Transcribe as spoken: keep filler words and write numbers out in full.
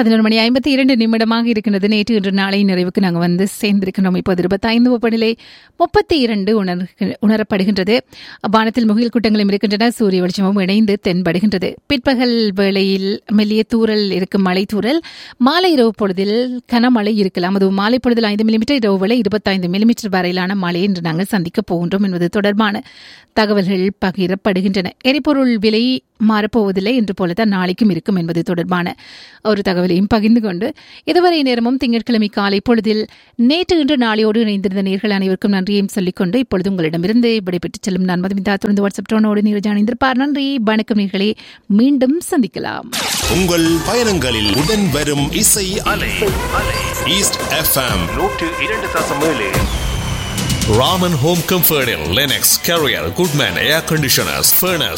பதினொரு மணி ஐம்பத்தி இரண்டு நிமிடமாக இருக்கின்றது. நேற்று இன்று நாளை நிறைவுக்கு நாங்கள் வந்து சேர்ந்திருக்கின்றோம். இப்போது இருபத்தைந்து வெப்பநிலை முப்பத்தி இரண்டு உணர் உணரப்படுகின்றது. வானத்தில் முகில் கூட்டங்களும் இருக்கின்றன. சூரிய வெளிச்சமும் இணைந்து தென்படுகின்றது. பிற்பகல் வேளையில் மெல்லிய தூறல் இருக்கும் மழை தூறல். மாலை இரவு பொழுதில் கனமழை இருக்கலாம். அதுவும் மாலை பொழுதில் ஐந்து மில்லிமீட்டர், இரவு வேளை இருபத்தைந்து மில்லிமீட்டர் வரையிலான மழை என்று நாங்கள் சந்திக்கப் போகின்றோம் என்பது தொடர்பான தகவல்கள் பகிரப்படுகின்றன. எரிபொருள் விலை மாறப்போவதில்லை என்று போலதான் நாளைக்கும் இருக்கும் என்பது தொடர்பான ஒரு தகவலையும் பகிர்ந்து கொண்டு இதுவரை நேரமும் திங்கட்கிழமை காலை பொழுதில் நேற்று இன்று நாளையோடு இணைந்திருந்த நேர்கள் அனைவருக்கும் நன்றியையும் சொல்லிக்கொண்டு இப்பொழுது உங்களிடமிருந்து விடைபெற்றுச் செல்லும் நான் மதுமிதா. தொடர்ந்து வாட்ஸ்அப் டோனோடு நீரஜ் இணைந்திருப்பார். நன்றி, வணக்கம் நேர்களே, மீண்டும் சந்திக்கலாம். உங்கள் பயணங்களில் உடன் வரும் இசை அலை ஈஸ்ட் எஃப்எம் நூற்று இரண்டு தசம் ஏழு. Raman Home Comfort, Lennox, Carrier, Goodman Air Conditioners, Furnace,